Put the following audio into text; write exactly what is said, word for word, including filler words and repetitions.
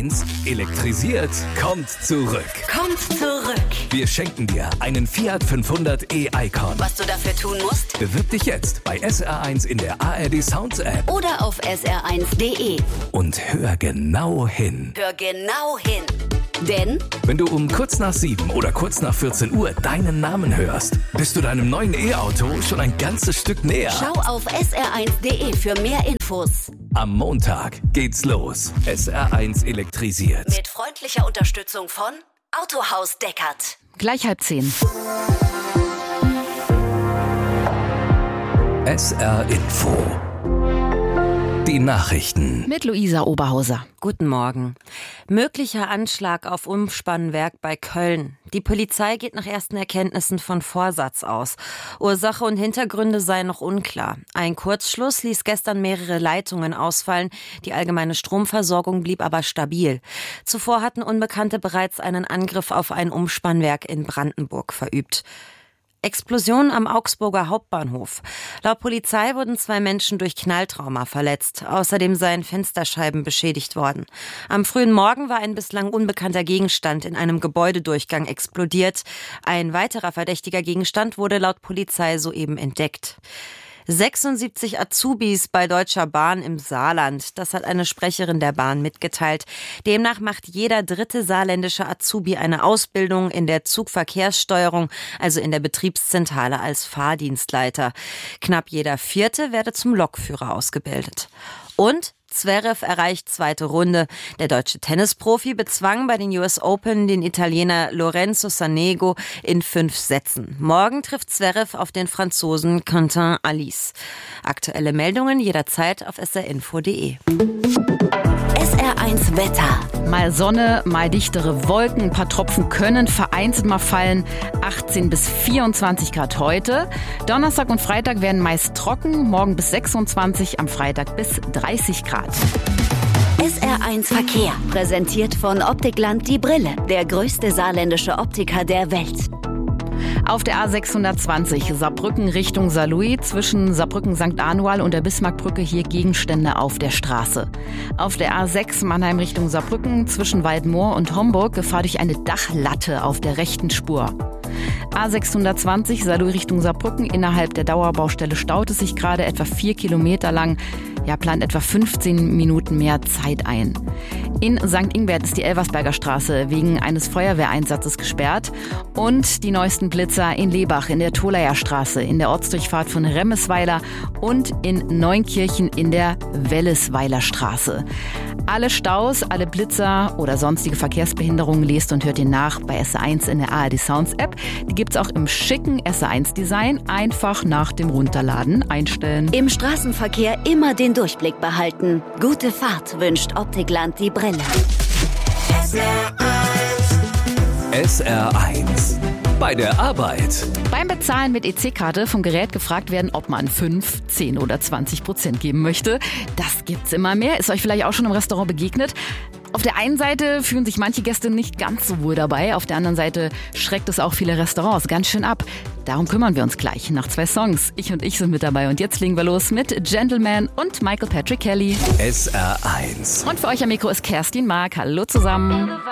eins elektrisiert kommt zurück. Kommt zurück. Wir schenken dir einen Fiat fünfhundert e-Icon. Was du dafür tun musst? Bewirb dich jetzt bei S R eins in der A R D Sounds App. Oder auf S R eins Punkt de. Und hör genau hin. Hör genau hin. Denn wenn du um kurz nach sieben oder kurz nach vierzehn Uhr deinen Namen hörst, bist du deinem neuen E-Auto schon ein ganzes Stück näher. Schau auf S R eins Punkt de für mehr Infos. Am Montag geht's los. S R eins elektrisiert. Mit freundlicher Unterstützung von Autohaus Deckert. Gleich halb zehn. S R Info. Die Nachrichten. Mit Luisa Oberhauser. Guten Morgen. Möglicher Anschlag auf Umspannwerk bei Köln. Die Polizei geht nach ersten Erkenntnissen von Vorsatz aus. Ursache und Hintergründe seien noch unklar. Ein Kurzschluss ließ gestern mehrere Leitungen ausfallen. Die allgemeine Stromversorgung blieb aber stabil. Zuvor hatten Unbekannte bereits einen Angriff auf ein Umspannwerk in Brandenburg verübt. Explosion am Augsburger Hauptbahnhof. Laut Polizei wurden zwei Menschen durch Knalltrauma verletzt. Außerdem seien Fensterscheiben beschädigt worden. Am frühen Morgen war ein bislang unbekannter Gegenstand in einem Gebäudedurchgang explodiert. Ein weiterer verdächtiger Gegenstand wurde laut Polizei soeben entdeckt. sechsundsiebzig Azubis bei Deutscher Bahn im Saarland. Das hat eine Sprecherin der Bahn mitgeteilt. Demnach macht jeder dritte saarländische Azubi eine Ausbildung in der Zugverkehrssteuerung, also in der Betriebszentrale als Fahrdienstleiter. Knapp jeder vierte werde zum Lokführer ausgebildet. Und Zverev erreicht zweite Runde. Der deutsche Tennisprofi bezwang bei den U S Open den Italiener Lorenzo Sonego in fünf Sätzen. Morgen trifft Zverev auf den Franzosen Quentin Halys. Aktuelle Meldungen jederzeit auf S R info punkt de. S R eins Wetter. Mal Sonne, mal dichtere Wolken, ein paar Tropfen können vereinzelt mal fallen. achtzehn bis vierundzwanzig Grad heute. Donnerstag und Freitag werden meist trocken, morgen bis sechsundzwanzig, am Freitag bis dreißig Grad. S R eins Verkehr. Präsentiert von Optikland die Brille. Der größte saarländische Optiker der Welt. Auf der A sechshundertzwanzig Saarbrücken Richtung Saarlouis zwischen Saarbrücken Sankt Anual und der Bismarckbrücke hier Gegenstände auf der Straße. Auf der A sechs Mannheim Richtung Saarbrücken zwischen Waldmoor und Homburg Gefahr durch eine Dachlatte auf der rechten Spur. A sechshundertzwanzig Saarlouis Richtung Saarbrücken. Innerhalb der Dauerbaustelle staut es sich gerade etwa vier Kilometer lang. Ja, plant etwa fünfzehn Minuten mehr Zeit ein. In Sankt Ingbert ist die Elversberger Straße wegen eines Feuerwehreinsatzes gesperrt. Und die neuesten Blitzer in Lebach in der Tholaer Straße, in der Ortsdurchfahrt von Remmesweiler und in Neunkirchen in der Wellesweiler Straße. Alle Staus, alle Blitzer oder sonstige Verkehrsbehinderungen lest und hört ihr nach bei S R eins in der A R D Sounds App. Die gibt's auch im schicken S R eins Design. Einfach nach dem Runterladen einstellen. Im Straßenverkehr immer den Durchblick behalten. Gute Fahrt wünscht Optikland die Brille. S R eins. S R eins. Bei der Arbeit. Beim Bezahlen mit E C-Karte vom Gerät gefragt werden, ob man fünf, zehn oder zwanzig Prozent geben möchte. Das gibt's immer mehr. Ist euch vielleicht auch schon im Restaurant begegnet? Auf der einen Seite fühlen sich manche Gäste nicht ganz so wohl dabei. Auf der anderen Seite schreckt es auch viele Restaurants ganz schön ab. Darum kümmern wir uns gleich nach zwei Songs. Ich und ich sind mit dabei und jetzt legen wir los mit Gentleman und Michael Patrick Kelly. S R eins. Und für euch am Mikro ist Kerstin Mark. Hallo zusammen.